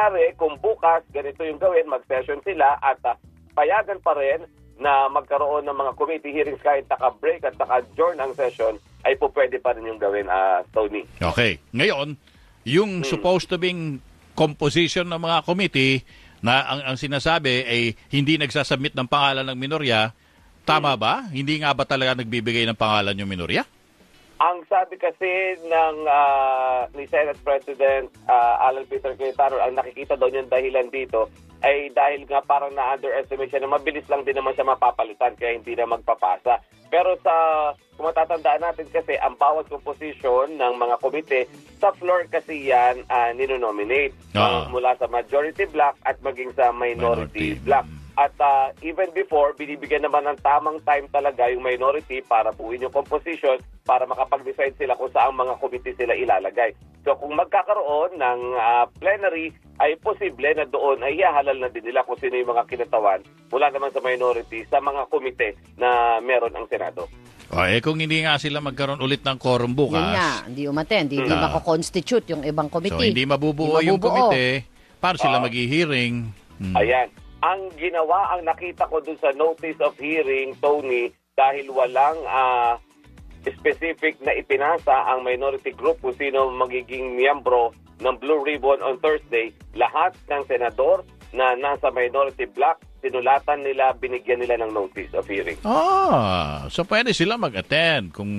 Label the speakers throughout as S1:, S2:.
S1: mangyari kung bukas ganito yung gawin, mag-session sila at payagan pa rin na magkaroon ng mga committee hearings kahit naka-break at naka-adjourn ang session, ay po pwede pa rin yung gawin, Tony.
S2: Okay. Ngayon, yung supposed to being composition ng mga committee na ang sinasabi ay hindi nagsasubmit ng pangalan ng minorya, tama ba? Hindi nga ba talaga nagbibigay ng pangalan yung minorya?
S1: Ang sabi kasi ng ni Senate President Alan Peter Cayetano, ang nakikita daw niyang dahilan dito ay dahil nga parang na-underestimate siya na mabilis lang din naman siya mapapalitan kaya hindi na magpapasa. Pero kung matatandaan natin kasi ang bawat composition ng mga komite, sa floor kasi yan ninonominate mula sa majority block at maging sa minority block. At even before, binibigyan naman ng tamang time talaga yung minority para buuin yung composition para makapag-decide sila kung saan mga committee sila ilalagay. So kung magkakaroon ng plenary, ay posible na doon ay ihahalal na din nila kung sino yung mga kinatawan mula naman sa minority sa mga komite na meron ang Senado.
S2: Kung hindi nga sila magkaroon ulit ng quorum bukas.
S3: Yun nga, hindi umattend, hindi mako-constitute yung ibang committee.
S2: So hindi mabubuo yung komite, paano sila mag-i-hearing?
S1: Ayan. Ang ginawa, ang nakita ko dun sa notice of hearing, Tony, dahil walang specific na ipinasa ang minority group kung sino magiging miyembro ng Blue Ribbon on Thursday, lahat ng senador na nasa minority block, sinulatan nila, binigyan nila ng notice of hearing.
S2: So pwede sila mag-attend kung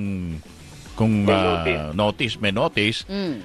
S2: may notice.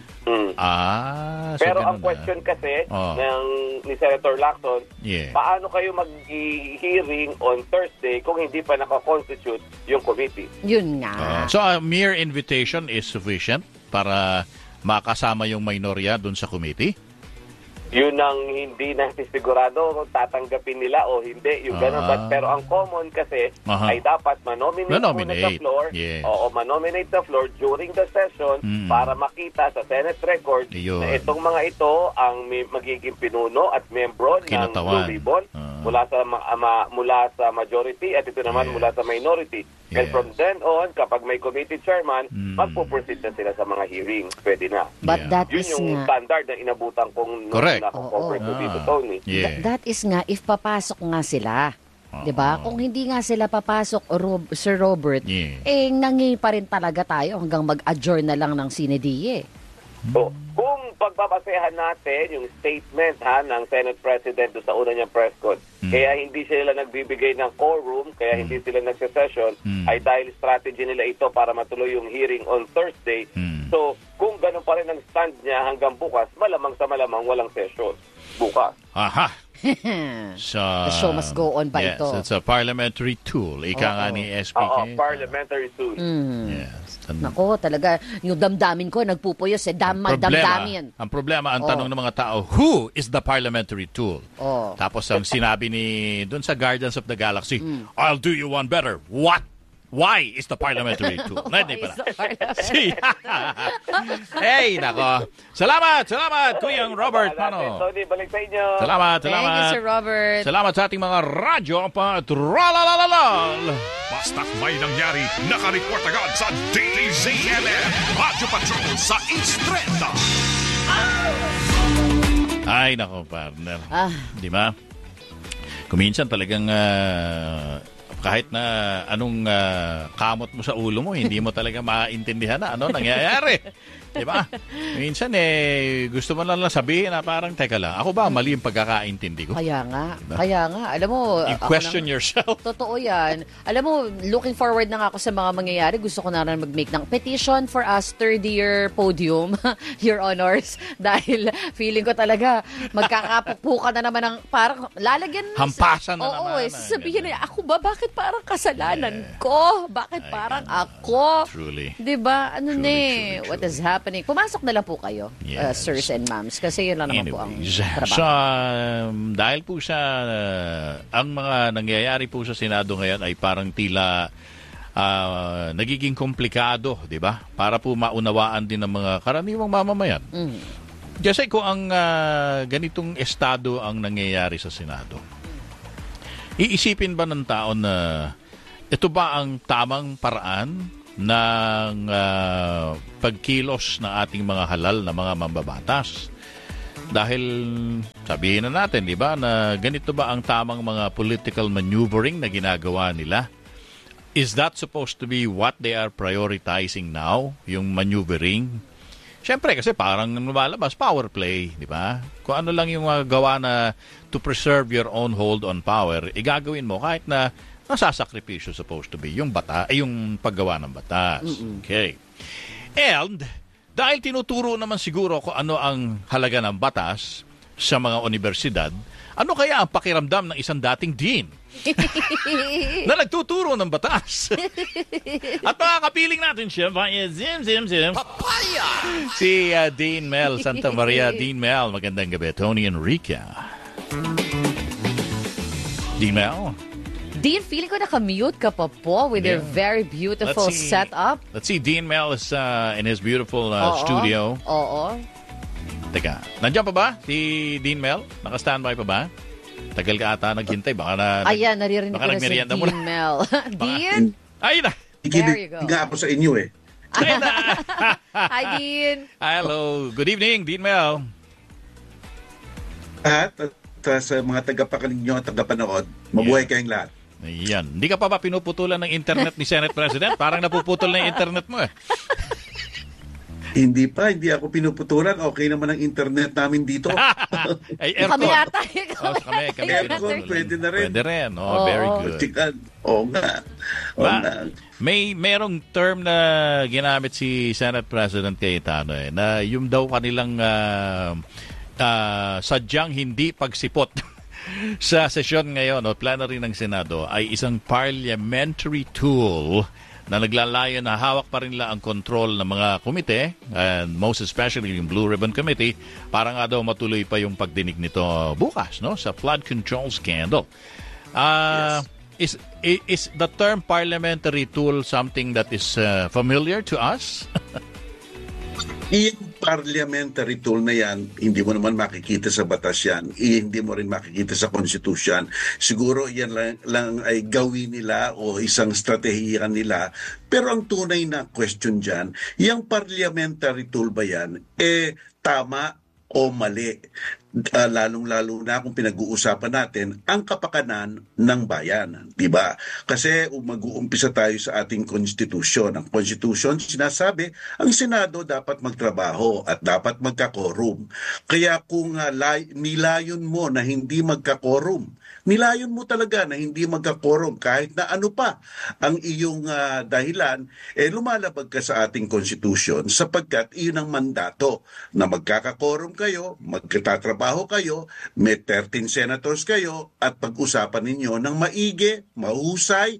S1: Pero ang question kasi ni Senator Lacson, paano kayo mag-hearing on Thursday kung hindi pa nakakonstitute yung committee?
S3: Yun nga.
S2: So a mere invitation is sufficient para makasama yung minorya dun sa committee?
S1: Yun ang hindi natin sigurado kung tatanggapin nila o hindi. Yung ganun. Pero ang common kasi ay dapat manominate muna sa floor o manominate sa floor during the session para makita sa Senate record na itong mga ito ang magiging pinuno at membro ng Blue Ribbon mula sa majority at ito naman mula sa minority. And from then on, kapag may committee chairman, magpo-proceed na sila sa mga hearings. Pwede na.
S3: But that
S1: yun
S3: is
S1: yung standard na inabutan kong na-cover ko dito, Tony.
S3: That is nga, if papasok nga sila. Diba? Kung hindi nga sila papasok, Sir Robert, nangi pa rin talaga tayo hanggang mag-adjourn na lang ng Sinediye.
S1: So, kung pagbabasehan natin yung statement ng Senate President do sa una niyang press con, kaya hindi sila nagbibigay ng quorum, kaya hindi sila nagsesession, ay dahil strategy nila ito para matuloy yung hearing on Thursday. So, kung ganun pa rin ang stand niya hanggang bukas, malamang sa malamang walang session bukas.
S2: Aha! So,
S3: the show must go on ba ito?
S2: Yes, it's a parliamentary tool. Ika nga ni SPK.
S1: Parliamentary tool.
S2: Yes.
S3: Nako, talaga, yung damdamin ko, nagpupuyos damdamin.
S2: Ang problema, ang tanong ng mga tao, who is the parliamentary tool? Tapos ang sinabi doon sa Guardians of the Galaxy, I'll do you one better. What? Why is the parliamentary tool? Hey, nako. Salamat, Kuyang Robert Pano.
S1: Tony, balik sa inyo.
S2: Salamat.
S3: Thank you, Sir Robert.
S2: Salamat sa ating mga radyo patralalala.
S4: Basta't may nangyari, naka-report agad sa DZMM Radyo Patrol sa Instrenta.
S2: Ay, nako, partner. Di ba? Kuminsan talagang kahit na anong kamot mo sa ulo mo, hindi mo talaga maintindihan na ano nangyayari. Diba? Minsan gusto mo lang sabihin na parang, teka lang, ako ba mali yung pagkakaintindi ko?
S3: Kaya nga. Alam mo,
S2: you question yourself.
S3: Totoo yan. Alam mo, looking forward na nga ako sa mga mangyayari. Gusto ko na rin mag-make ng petition for us third year podium, Your Honors. Dahil feeling ko talaga, magkakapupukan na naman ng parang lalagyan.
S2: Hampasan na naman.
S3: Sabihin na, ako ba? Bakit parang kasalanan ko? Bakit parang ako?
S2: Truly.
S3: Diba? Truly. What is happening? Pumasok na lang po kayo, sirs and ma'ams, kasi yun lang naman po ang trabaho.
S2: So, dahil po sa ang mga nangyayari po sa Senado ngayon ay parang tila nagiging komplikado, di ba? Para po maunawaan din ng mga karaniwang mamamayan. Kasi kung ang ganitong estado ang nangyayari sa Senado, iisipin ba ng tao na ito ba ang tamang paraan ng pagkilos ng ating mga halal na mga mambabatas? Dahil sabihin na natin, di ba, na ganito ba ang tamang mga political maneuvering na ginagawa nila? Is that supposed to be what they are prioritizing now? Yung maneuvering? Siyempre, kasi parang lumalabas, power play, di ba? Kung ano lang yung gawa na to preserve your own hold on power, igagawin mo kahit na nasasakripisyo supposed to be yung yung paggawa ng batas. Okay. And dahil tinuturo naman siguro kung ano ang halaga ng batas sa mga universidad, ano kaya ang pakiramdam ng isang dating dean na nagtuturo ng batas? At makakapiling natin siya, Papaya! Si Dean Mel Santa Maria. Dean Mel, magandang gabi. Tony Enrique. Dean Mel?
S3: Dean, feeling ko nakamute ka pa po with your very beautiful setup.
S2: Let's see, Dean Mel is in his beautiful studio.
S3: Oo.
S2: Teka, nandiyan pa ba si Dean Mel? Naka-standby pa ba? Tagal ka ata naghintay. Baka
S3: ayan, naririnig ko na si Dean Mel. Dean?
S2: Ayun na.
S3: There you go.
S5: Ikinig ako sa inyo eh.
S2: Ayun na.
S3: Hi, Dean.
S2: Hello. Good evening, Dean Mel.
S5: At sa mga tagapakinig nyo at tagapanood, mabuhay kayong lahat.
S2: Ayan. Hindi ka pa ba pinuputulan ng internet ni Senate President? Parang napuputol na yung internet mo eh.
S5: Hindi ako pinuputulan. Okay naman ang internet namin dito.
S2: Ay, aircon.
S3: Kami yata.
S2: Kami
S5: Aircon, pwede na rin.
S2: Pwede rin. Oh, very good.
S5: Oo nga.
S2: Merong term na ginamit si Senate President Cayetano na yung daw kanilang sadyang hindi pagsipot sa sesyon ngayon o plenary ng Senado ay isang parliamentary tool na naglalayo na hawak pa rin nila ang control ng mga komite, and most especially yung Blue Ribbon Committee, para nga daw matuloy pa yung pagdinig nito bukas, no, sa flood control scandal. Yes. Is the term parliamentary tool something that is familiar to us?
S5: Yung parliamentary tool na yan, hindi mo naman makikita sa batas yan. Hindi mo rin makikita sa konstitusyon. Siguro yan lang ay gawin nila o isang strategiya nila. Pero ang tunay na question dyan, yung parliamentary tool ba yan, tama o mali? Lalong-lalo na kung pinag-uusapan natin ang kapakanan ng bayan, di ba? Kasi mag-uumpisa tayo sa ating konstitusyon. Ang konstitusyon sinasabi, ang Senado dapat magtrabaho at dapat magka-quorum. Kaya kung nilayon mo na hindi magka-quorum, nilayon mo talaga na hindi magka-quorum kahit na ano pa ang iyong dahilan, lumalabag ka sa ating konstitusyon sapagkat iyon ang mandato na magkaka-quorum kayo, magkatatrabaho kayo, may 13 senators kayo at pag-usapan ninyo ng maigi, mahusay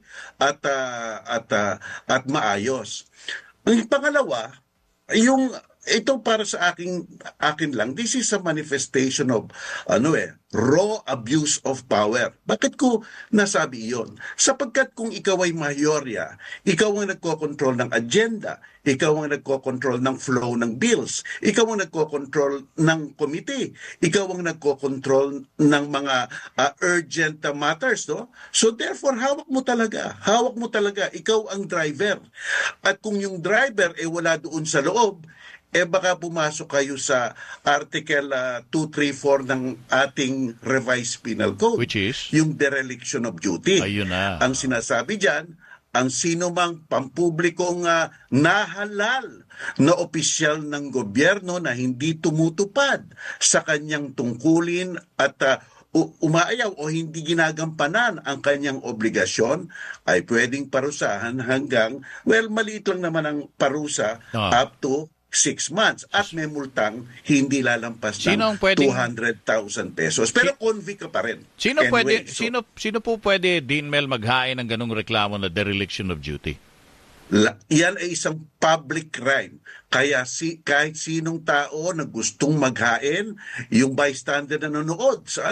S5: at maayos. Ang pangalawa, ito para sa akin lang, this is a manifestation of raw abuse of power. Bakit ko nasabi iyon? Sapagkat kung ikaw ay mayorya, ikaw ang nagko-control ng agenda, ikaw ang nagko-control ng flow ng bills, ikaw ang nagko-control ng committee, ikaw ang nagko-control ng mga urgent matters, no? So therefore, hawak mo talaga, ikaw ang driver. At kung yung driver wala doon sa loob, baka pumasok kayo sa Article 234 ng ating revised penal code.
S2: Which is?
S5: Yung dereliction of duty.
S2: Ayun na.
S5: Ang sinasabi dyan, ang sino mang pampublikong nahalal na opisyal ng gobyerno na hindi tumutupad sa kanyang tungkulin at umaayaw o hindi ginagampanan ang kanyang obligasyon ay pwedeng parusahan hanggang, maliit lang naman ang parusa up to 6 months at may multang hindi lalampas ng 200,000 pesos. Pero convict ka pa rin.
S2: Sino po pwede, Dean Mel, maghain ng ganung reklamo na dereliction of duty?
S5: Yan ay isang public crime. Kaya kahit sinong tao na gustong maghain, yung bystander na nanonood sa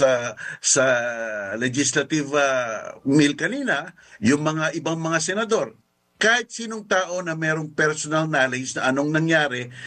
S5: legislative meal kanina, yung mga ibang mga senador, kahit sinong tao na merong personal knowledge na anong nangyari,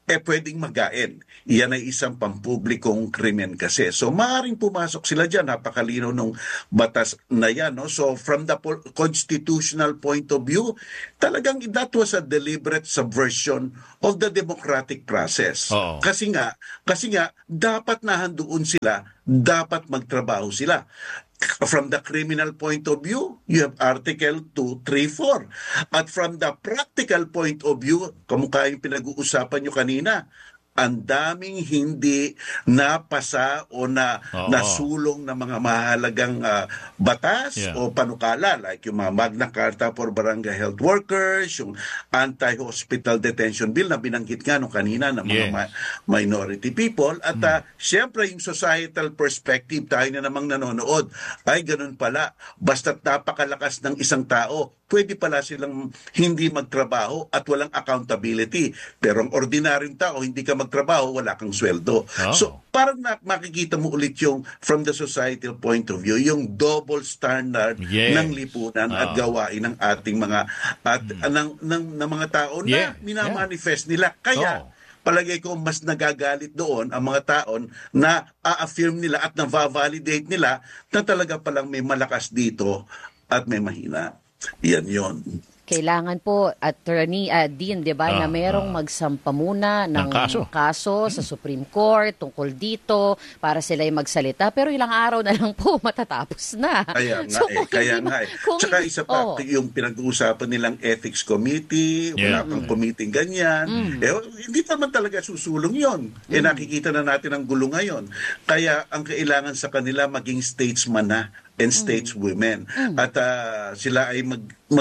S5: pwedeng magain. Iyan ay isang pampublikong krimen kasi. So maaaring pumasok sila dyan. Napakalinaw ng batas na yan. No? So from the constitutional point of view, talagang that was a deliberate subversion of the democratic process.
S2: Oo.
S5: Kasi nga, dapat nahandoon sila, dapat magtrabaho sila. From the criminal point of view, you have Article 2, 3, 4. At from the practical point of view, kamukha yung pinag-uusapan nyo kanina, ang daming hindi napasa o nasulong na mga mahalagang batas o panukala like yung mga Magna Carta for Barangay Health Workers, yung Anti-Hospital Detention Bill na binanggit nga nung kanina ng mga minority people at siyempre yung societal perspective tayo na namang nanonood ay ganun pala, basta't napakalakas ng isang tao pwede pala silang hindi magtrabaho at walang accountability. Pero ang ordinaryong tao, hindi ka magtrabaho, wala kang sweldo. So, parang makikita mo ulit yung, from the societal point of view, yung double standard ng lipunan at gawain ng ating mga, ng mga tao na minamanifest nila. Kaya, palagay ko mas nagagalit doon ang mga taon na a-affirm nila at na-validate nila na talaga palang may malakas dito at may mahina. Yan yun.
S3: Kailangan po, Attorney Dean, di ba, na merong magsampa muna ng kaso sa Supreme Court tungkol dito para sila ay magsalita. Pero ilang araw na lang po matatapos na.
S5: Kaya nga eh. Tsaka isa pa, yung pinag-uusapan nilang ethics committee, wala pang committee ganyan. Hindi naman talaga susulong yon. Nakikita na natin ang gulo ngayon. Kaya ang kailangan sa kanila maging statesman na and stateswomen. At sila ay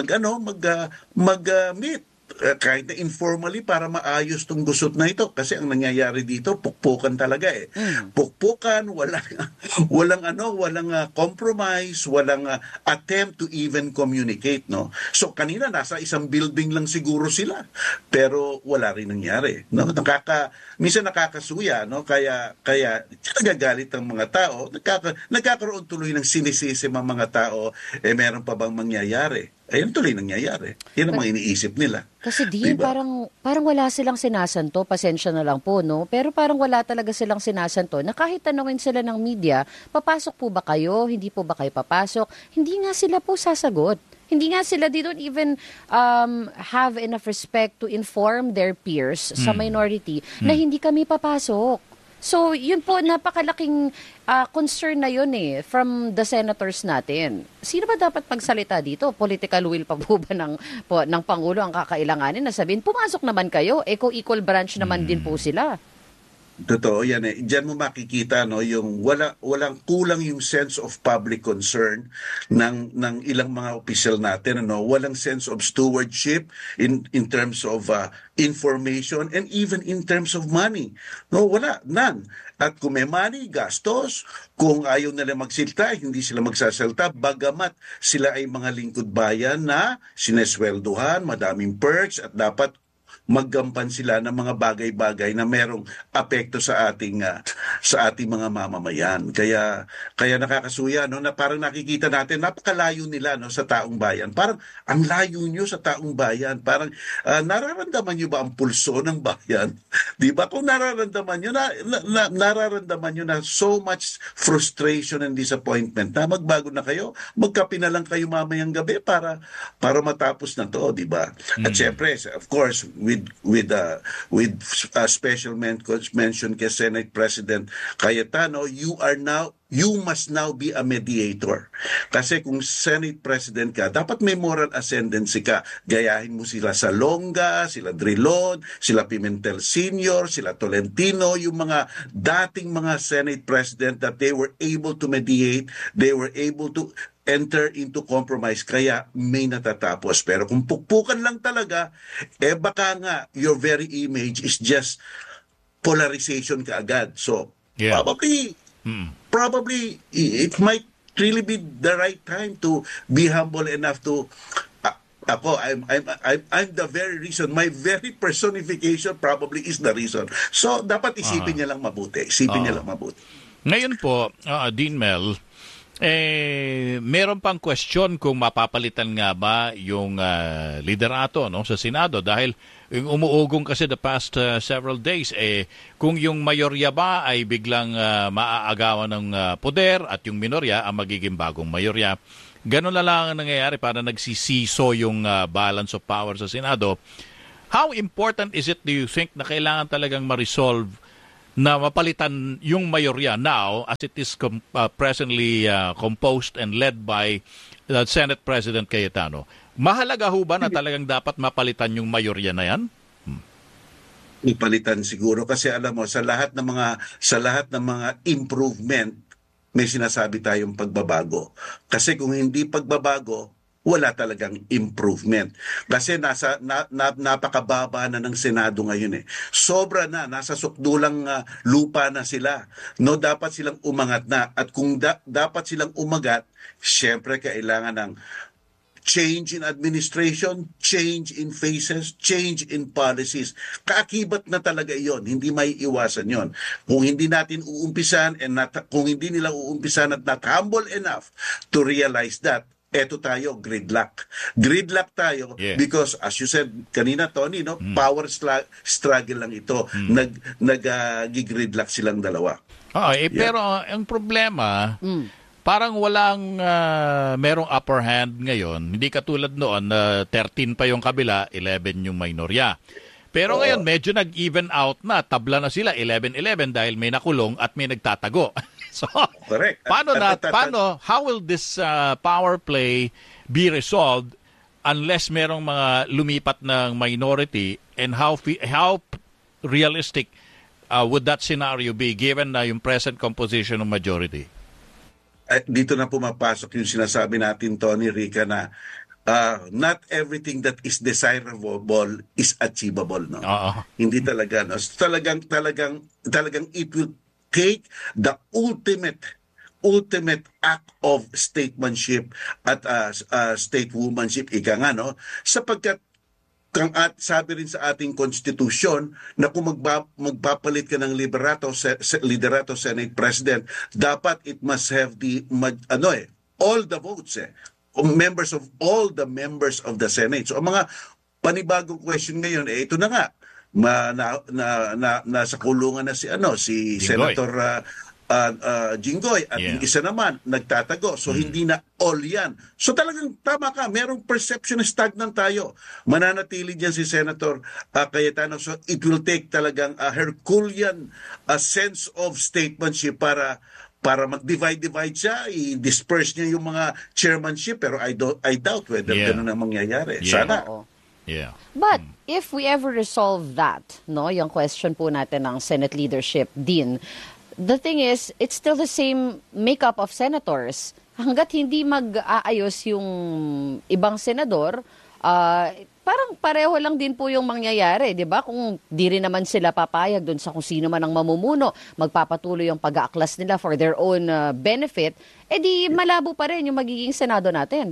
S5: mag-meet kahit na informally para maayos tong gusot na ito kasi ang nangyayari dito pukpukan talaga eh. Pukpukan, walang compromise, walang attempt to even communicate, no. So kanina nasa isang building lang siguro sila pero wala rin nangyari, no. Minsan nakakasuya, no, kaya nagagalit ang mga tao, nagkakaroon tuloy ng sinisisi ang mga tao, meron pa bang mangyayari? Ayun tuloy nangyayari. Yan ang mga iniisip nila.
S3: Kasi diba? parang wala silang sinasanto, pasensya na lang po, no? Pero parang wala talaga silang sinasanto na kahit tanungin sila ng media, papasok po ba kayo? Hindi po ba kayo papasok? Hindi nga sila po sasagot. Hindi nga sila, they don't even have enough respect to inform their peers sa minority na hindi kami papasok. So, yun po, napakalaking concern na yun from the senators natin. Sino ba dapat magsalita dito? Political will pa po ba ng Pangulo ang kakailanganin na sabihin, pumasok naman kayo, co-equal branch naman din po sila.
S5: Totoo yan eh. Diyan mo makikita no yung walang kulang yung sense of public concern ng ilang mga opisyal natin, no. Walang sense of stewardship in terms of information and even in terms of money. No, wala, none. At kung may money, gastos. Kung ayaw nila magsilta, hindi sila magsasalta. Bagamat sila ay mga lingkod bayan na sineswelduhan, madaming perks at dapat maggampan sila ng mga bagay-bagay na merong apekto sa ating mga mamamayan. Kaya nakakasuya no na parang nakikita natin napakalayo nila no sa taong bayan. Parang ang layo nyo sa taong bayan. Parang nararamdaman nyo ba ang pulso ng bayan? 'Di ba? Kung nararamdaman nyo nararamdaman nyo na so much frustration and disappointment na magbago na kayo, magkape na lang kayo mamayang gabi para matapos na 'to, 'di ba? At syempre, of course, with special mention kay Senate President Cayetano, you must now be a mediator. Kasi kung Senate President ka, dapat may moral ascendancy ka. Gayahin mo sila Salonga, sila Drilon, sila Pimentel Sr., sila Tolentino, yung mga dating mga Senate President that they were able to mediate, they were able to enter into compromise, kaya may natatapos. Pero kung pukpukan lang talaga, baka nga your very image is just polarization kaagad. So, probably it might really be the right time to be humble enough to I'm the very reason. My very personification probably is the reason. So, dapat isipin niya lang mabuti.
S2: Ngayon po, Dean Mel, meron pang question kung mapapalitan nga ba yung liderato no sa Senado dahil yung umuugong kasi the past several days, kung yung mayorya ba ay biglang maaagawan ng poder at yung minorya ang magiging bagong mayorya. Ganun na lang ang nangyayari para nagsisiso yung balance of power sa Senado. How important is it, do you think, na kailangan talagang ma-resolve na mapalitan yung mayorya now as it is presently composed and led by Senate President Cayetano? Mahalaga ho ba na talagang dapat mapalitan yung mayorya na yan?
S5: Ipalitan siguro kasi alam mo sa lahat ng mga improvement may sinasabi tayong pagbabago. Kasi kung hindi pagbabago, wala talagang improvement. Kasi napakababa na ng Senado ngayon eh. Sobra na, nasa sukdulang lupa na sila. No, dapat silang umangat na. At kung dapat silang umagat, syempre kailangan ng change in administration, change in faces, change in policies. Kaakibat na talaga iyon. Hindi may iwasan yon. Kung hindi natin uumpisan kung hindi nila uumpisan at not humble enough to realize that, eto tayo, gridlock. Gridlock tayo because as you said kanina, Tony, no, power struggle lang ito. Nag-gridlock silang dalawa.
S2: Pero ang problema, parang walang merong upper hand ngayon. Hindi katulad noon na 13 pa yung kabila, 11 yung minorya. Pero ngayon medyo nag-even out na. Tabla na sila 11-11 dahil may nakulong at may nagtatago. So,
S5: correct.
S2: How will this power play be resolved unless merong mga lumipat ng minority, and how realistic would that scenario be given na yung present composition ng majority?
S5: Dito na pumapasok yung sinasabi natin, Tony, Rica, na not everything that is desirable is achievable, no? Hindi talaga, no? Talagang it will take the ultimate act of statesmanship at statewomanship, ika nga, no? Sapagkat sabi rin sa ating konstitusyon na kung magpapalit ka ng liderato Senate President, dapat it must have all the votes, members of all the members of the Senate. So ang mga panibagong question ngayon, ito na nga, nasa kulungan na si
S2: Jinggoy.
S5: Senator Jinggoy at yung isa naman nagtatago. So hindi na all yan. So talagang tama ka, merong perception na stagnant tayo. Mananatili diyan si Senator Cayetano. So it will take talagang a Herculean sense of statesmanship para mag-divide siya, i-disperse niya yung mga chairmanship, pero I doubt whether ganun ang mangyayari. Sana.
S2: Yeah.
S3: But if we ever resolve that, no, yung question po natin ng Senate leadership din, the thing is, it's still the same makeup of senators. Hanggat hindi mag-aayos yung ibang senador, parang pareho lang din po yung mangyayari, di ba? Kung di rin naman sila papayag doon sa kung sino man ang mamumuno, magpapatuloy yung pag-aaklas nila for their own benefit, di malabo pa rin yung magiging Senado natin.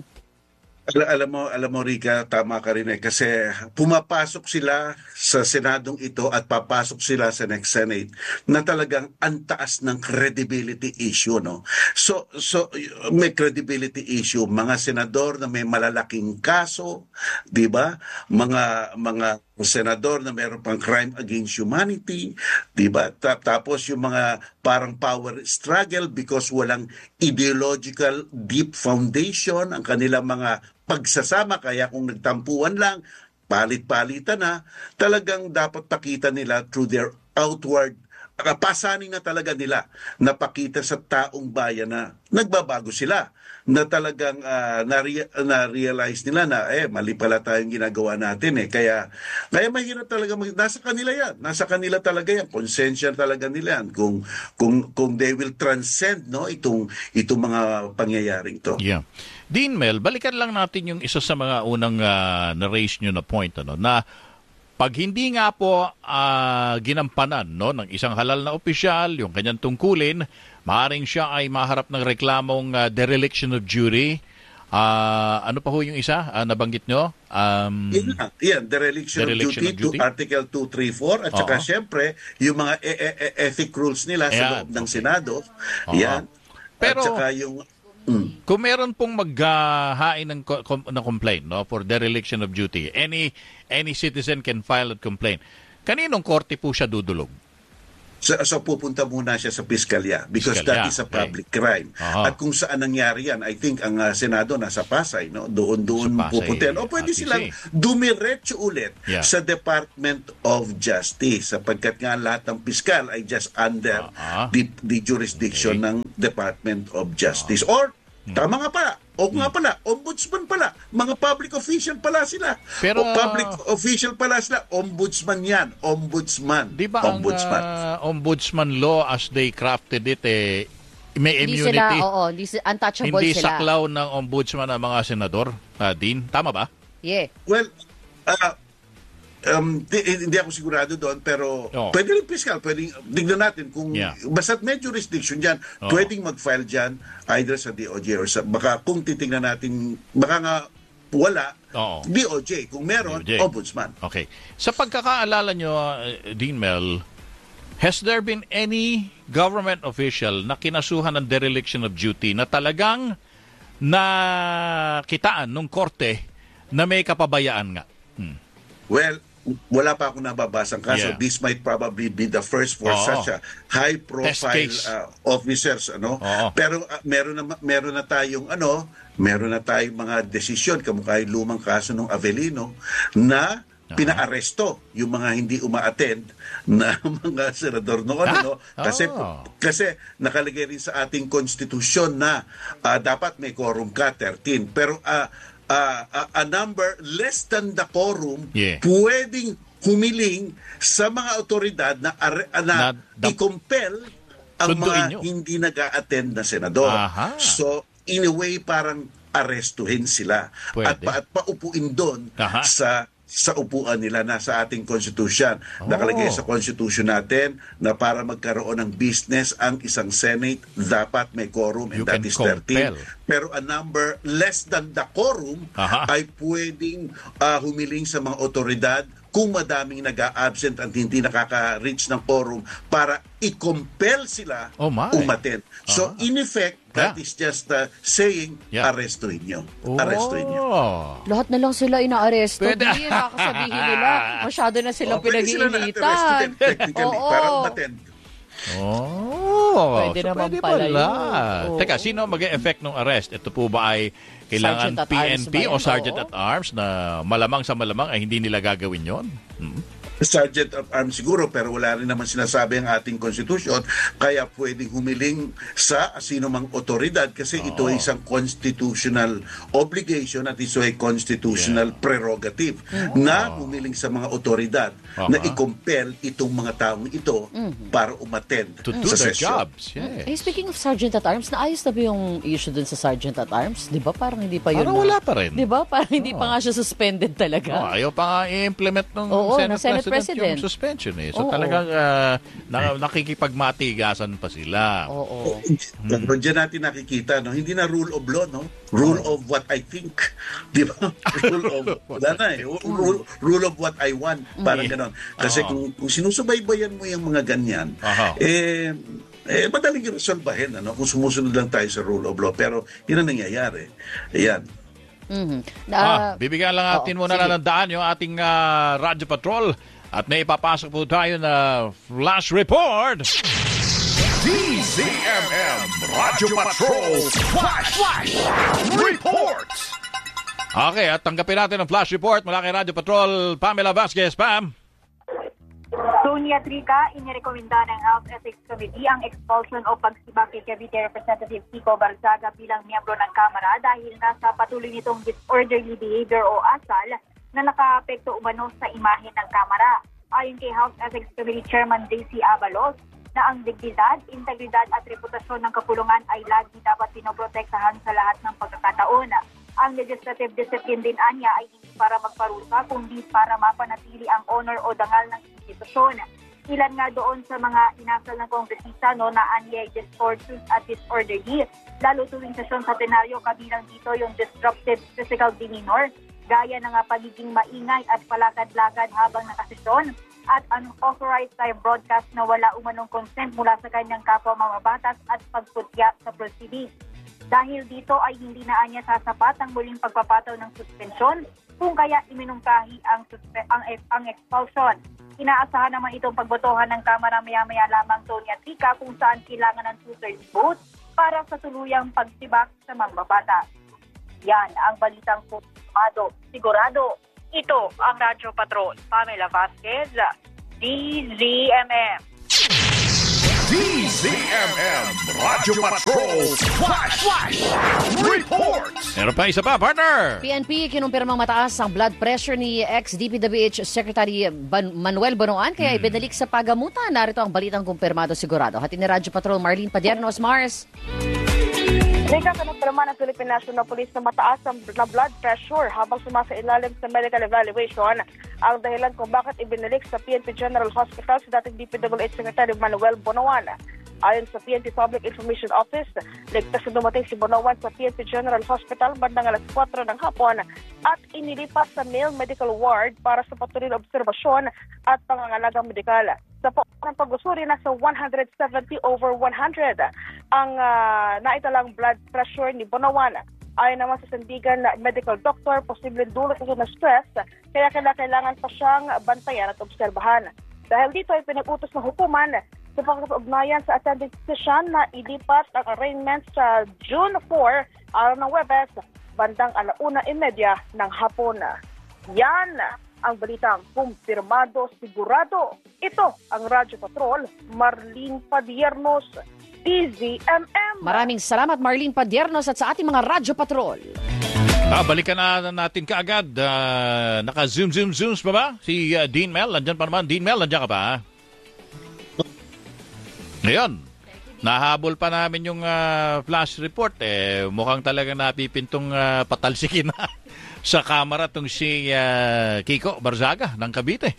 S5: Alam mo, Rica, tama ka rin kasi pumapasok sila sa Senadong ito at papasok sila sa next Senate na talagang antaas ng credibility issue, no? So may credibility issue, mga senador na may malalaking kaso, 'di ba? Mga senador na meron pang crime against humanity, 'di ba? Tapos yung mga parang power struggle because walang ideological deep foundation ang kanilang mga pagsasama, kaya kung nagtampuan lang, palit-palitan na, talagang dapat pakita nila through their outward, pasanin na talaga nila, napakita sa taong bayan na nagbabago sila, na talagang na-realize nila na mali pala tayong ginagawa natin kaya mahirap talaga nasa kanila talaga yan, konsensya talaga nila yan kung they will transcend, no, itong mga pangyayaring to.
S2: Dean Mel, balikan lang natin yung isa sa mga unang na-raise nyo na point, na pag hindi nga po ginampanan, no, ng isang halal na opisyal yung kanyang tungkulin, maaaring siya ay maharap ng reklamong dereliction of duty. Ano pa ho yung isa nabanggit nyo?
S5: Dereliction of duty to Article 234 at saka syempre yung mga ethic rules nila sa loob ng Senado. Yan.
S2: Pero,
S5: at saka yung
S2: Kung meron pong maghahain ng complaint, no, for dereliction of duty, any citizen can file a complaint. Kaninong korte po siya dudulog?
S5: So pupunta muna siya sa piskalya because that is a public crime.
S2: Aha.
S5: At kung saan nangyari yan, I think ang Senado nasa Pasay, no? Doon
S2: Sa Pasay,
S5: pupunta. O pwede
S2: RTC.
S5: silang dumiretso ulit
S2: Yeah.
S5: sa Department of Justice sapagkat nga lahat ng piskal ay just under the jurisdiction ng Department of Justice. Or tama nga pala. O nga pala, ombudsman pala. Mga public official pala sila.
S2: Pero,
S5: o public official pala sila. Ombudsman yan. Ombudsman.
S2: Di ba ang ombudsman law as they crafted it, may
S3: Hindi
S2: immunity?
S3: untouchable
S2: Hindi
S3: sila.
S2: saklaw ng ombudsman ang mga senador, Dean. Tama ba?
S3: Yeah.
S5: Well, hindi ako sigurado doon, pero pwede rin fiscal, pwedeng tignan natin kung basta't may jurisdiction dyan, pwedeng mag-file dyan either sa DOJ or sa, baka kung titignan natin, baka nga wala, DOJ. Kung meron, ombudsman.
S2: Okay. Sa pagkakaalala nyo, Dean Mel, has there been any government official na kinasuhan ng dereliction of duty na talagang nakitaan nung korte na may kapabayaan nga?
S5: Well, wala pa akong nababasang kaso. This might probably be the first for such a high-profile officers, ano. Pero meron na tayong mga desisyon kamukha yung lumang kaso ng Avellino na pinaaresto yung mga hindi uma-attend na mga senador noon, ano. Kasi nakalagay rin sa ating konstitusyon na dapat may quorum ka, 13. Pero a number less than the quorum, pwedeng humiling sa mga otoridad na i-compel ang mga hindi nag-a-attend na senador. So, in a way, parang arestuhin sila. At paupuin doon sa upuan nila na sa ating konstitusyon. Nakalagay sa konstitusyon natin na para magkaroon ng business ang isang Senate, dapat may quorum, and that is 13. Pero a number less than the quorum ay pwedeng humiling sa mga otoridad kung madaming nag-a-absent at hindi nakaka-reach ng quorum para i-compel sila umattend. So, in effect, that is just saying, arrestuhin nyo. Arrestuhin nyo.
S3: Lahat na lang sila inaaresto. Hindi, makakasabihin nila. Masyado na silang pinag-iinitan.
S5: Technically, para umattend.
S3: Pwede naman pala yun.
S2: Teka, sino mag-e-effect ng arrest? Ito po ba ay kailangan PNP o Sergeant at Arms na malamang sa malamang ay hindi nila gagawin yon?
S5: Sergeant of Arms siguro, pero wala rin naman sinasabi ang ating konstitusyon, kaya pwedeng humiling sa sino mang otoridad kasi ito ay isang constitutional obligation at ito ay constitutional prerogative na humiling sa mga otoridad na i-compel itong mga taong ito para umattend
S2: to do
S5: sa
S2: their
S5: session.
S2: jobs.
S3: Speaking of Sergeant at Arms, naayos na ba yung issue dun sa Sergeant at Arms? Di ba? Parang hindi pa yun.
S2: Parang wala pa rin.
S3: Di ba? Parang hindi pa nga siya suspended talaga.
S2: Ayaw pa nga i-implement ng Senate President yung suspension eh. So talagang nakikipagmatigasan pa sila.
S5: Pero dyan natin nakikita, no? Hindi na rule of law, no? Rule of what I think. Di ba? Rule of what I want. Parang ganon. Kasi kung sinusubaybayan mo yung mga ganyan, madaling i-resolbahin, ano? Kung sumusunod lang tayo sa rule of law. Pero yun ang nangyayari. Ayan.
S2: Bibigyan lang natin muna na ng daan yung ating Radyo Patrol at may ipapasok po tayo na Flash Report.
S4: DZMM Radyo Patrol Flash Report.
S2: Okay, at tanggapin natin ang Flash Report mula kay Radyo Patrol, Pamela Vasquez. Pam.
S6: Sonia Trica, inirekomenda ng House Ethics Committee ang expulsion o pagsiba kay Cavite Representative Kiko Barzaga bilang miyembro ng Kamara dahil nasa patuloy nitong disorderly behavior o asal na nakaapekto umano sa imahe ng Kamara. Ayon kay House Ethics Committee Chairman Daisy Abalos, na ang dignidad, integridad at reputasyon ng kapulungan ay lagi dapat pinoprotektahan sa lahat ng pagkakataon. Ang legislative discipline din anya ay hindi para magparusa kundi para mapanatili ang honor o dangal ng institusyon. Ilan nga doon sa mga inasal ng kongresista na anyay discourteous at disorderly, lalo tuwing sesyon sa plenaryo, kabilang dito yung disruptive physical demeanor, gaya ng pagiging maingay at palakad-lakad habang nakasesyon, at unauthorized live broadcast na wala umanong consent mula sa kanyang kapwa mamabatas at pagputya sa proceedings. Dahil dito ay hindi na anya sasapat ang muling pagpapataw ng suspensyon kung kaya iminungkahi ang expulsion. Inaasahan naman itong pagbotohan ng Kamara maya-maya lamang, Tonya Trica, kung saan kailangan ng 2/3 vote para sa tuluyang pagsibak sa mambabatas. Yan ang balitang kumado. Sigurado, ito ang Radyo Patrol. Pamela Vasquez, DZMM.
S4: DZMM Radyo Patrol Flash Reports.
S2: Meron pa isa pa, partner.
S3: PNP kinumpirmang mataas ang blood pressure ni ex-DPWH Secretary Manuel Bonoan kaya ibinalik sa pagamutan. Narito ang balitang kumpirmado sigurado. Hati ni Radyo Patrol Marlene Padiernos, Mars.
S7: Rika, kanapirma ng Philippine National Police na mataas na blood pressure habang sumasailalim sa medical evaluation ang dahilan kung bakit ibinalik sa PNP General Hospital si dating DPWH Secretary Manuel Bonoan. Ayon sa PNP Public Information Office, ligtas na dumating si Bonoan sa PNP General Hospital bandang alas 4 ng hapon at inilipat sa male medical ward para sa patuloy na obserbasyon at pangangalagang medikal. Sa ng pag-usuri, nasa 170/100 ang naitalang blood pressure ni Bonoan. Ayon naman sa sandigan na medical doctor, posibleng dulot ito na stress, kaya kailangan pa siyang bantayan at obserbahan. Dahil dito ay pinag-utos ng hukuman sa pagkakapag-ugnayan sa attending physician na ilipat ang arraignment sa June 4, araw ng Webes, bandang 1:30 ng hapon. Yan ang balitang kumpirmado sigurado. Ito ang Radyo Patrol, Marlene Padiernos, DZMM.
S3: Maraming salamat, Marlene Padiernos, at sa ating mga Radyo Patrol.
S2: Balikan na natin kaagad. Naka-zooms pa ba? Si Dean Mel, nandyan pa naman. Dean Mel, nandyan ka pa? Ngayon, nahabol pa namin yung flash report. Mukhang talagang napipintong patalsikin na sa kamera itong si Kiko Barzaga ng Cavite.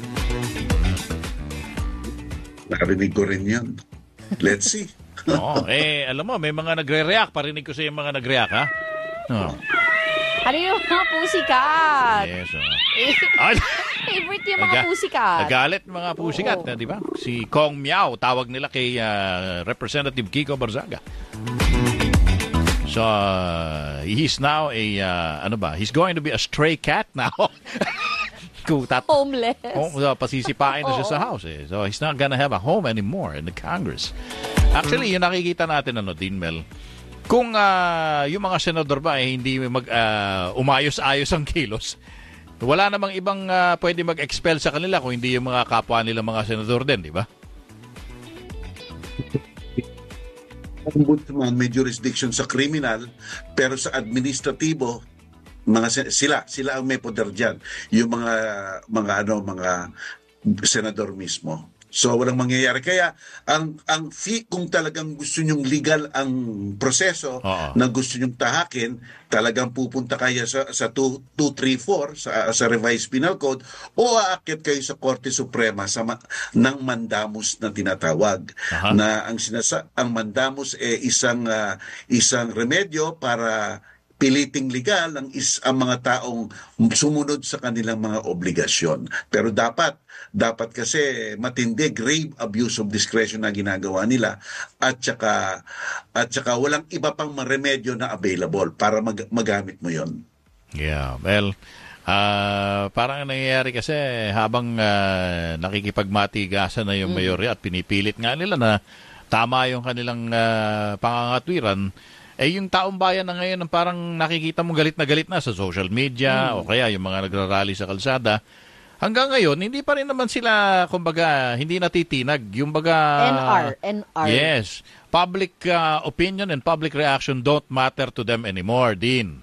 S5: Narinig ko rin yan. Let's see.
S2: Alam mo, may mga nagre-react. Parinig ko sa yung mga nag-react, ha?
S3: Ano yung mga pusikat?
S2: Yes,
S3: Favorite yung mga pusikat.
S2: Nagalit mga pusikat, di ba? Si Kong Miao, tawag nila kay Representative Kiko Barzaga. So, he's now he's going to be a stray cat now.
S3: Homeless.
S2: Pasisipain na siya sa house. So, he's not gonna have a home anymore in the Congress. Actually, yung nakikita natin, Dean Mel, kung yung mga senador ba hindi umayos-ayos ang kilos, wala namang ibang pwede mag-expel sa kanila kung hindi yung mga kapwa nila mga senador din, di ba?
S5: Ombudsman may jurisdiction sa criminal, pero sa administratibo, sila ang may poder diyan, yung mga senador mismo. So walang mangyayari, kaya ang kung talagang gusto nyong legal ang proseso na gusto nyong tahakin, talagang pupunta kayo sa 234 sa revised penal code o aakyat kayo sa Korte Suprema ng mandamus na tinatawag. Na ang mandamus isang remedyo para piliting legal ang mga taong sumunod sa kanilang mga obligasyon. Pero dapat kasi matindi, grave abuse of discretion na ginagawa nila at saka walang iba pang remedyo na available para magamit mo yon.
S2: Yeah, well, parang nangyayari kasi habang nakikipagmatigasan na yung mayorya at pinipilit nga nila na tama yung kanilang pangangatwiran, yung taong bayan na ngayon parang nakikita mo galit na sa social media o kaya yung mga nagrarally sa kalsada. Hanggang ngayon, hindi pa rin naman sila, kumbaga, hindi natitinag. Yung baga...
S3: NR.
S2: Yes. Public opinion and public reaction don't matter to them anymore, Dean.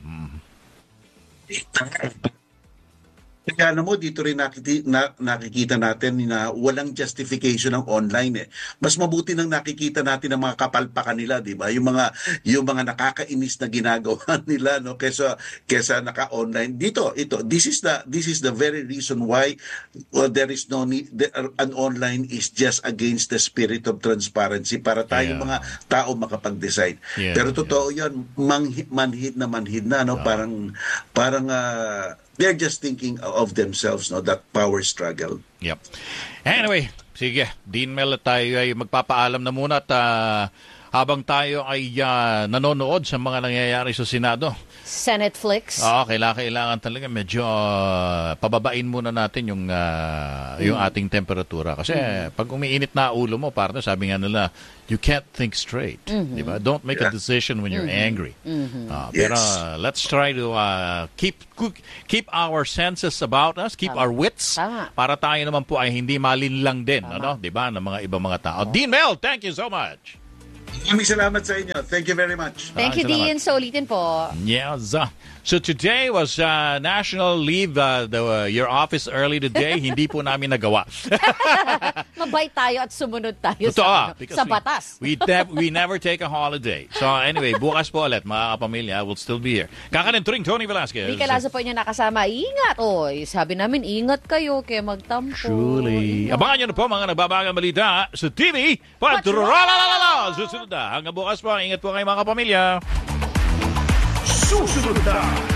S5: Kaya mo, dito rin nakikita natin na walang justification ng online. Mas mabuti nang nakikita natin ang mga kapalpakan nila, di ba? Yung mga nakakainis na ginagawa nila, no, kesa naka-online. This is the very reason why there is no need. An online is just against the spirit of transparency para tayong mga tao makapag-decide. Pero totoo 'yan, manhid na, no, parang they're just thinking of themselves, no, that power struggle.
S2: Yep. Anyway, sige, Dean Mel, tayo ay magpapaalam na muna at habang tayo ay nanonood sa mga nangyayari sa Senado.
S3: Senate flicks.
S2: Kailangan talaga medyo pababain muna natin yung ating temperatura. Kasi pag umiinit na ulo mo, partner, sabi nga nila, you can't think straight. Diba? Don't make a decision when you're angry. Pero let's try to keep our senses about us, keep our wits, para tayo naman po ay hindi malinlang din, ano? Diba? Ng mga ibang mga tao. Dean Mel, thank you so much.
S5: Maraming salamat sa inyo. Thank you very much.
S3: Thank you, Dean. So, ulitin po.
S2: Yes. So today was National Leave. Your office early today. Hindi po namin nagawa.
S3: Mabait tayo at sumunod tayo sa batas.
S2: We never take a holiday. So anyway, bukas po ulit, mga kapamilya, I will still be here. Kakanentring Tony Velasquez.
S3: Mika Lazo po inyo nakasama. Ingat. Sabi namin, ingat kayo kaya magtampo.
S2: Truly. Abangan nyo na po mga nagbabagang balita sa TV. Patrolala! Susunod na. Hanggang bukas po. Ingat po kayo mga kapamilya.
S4: Susunod na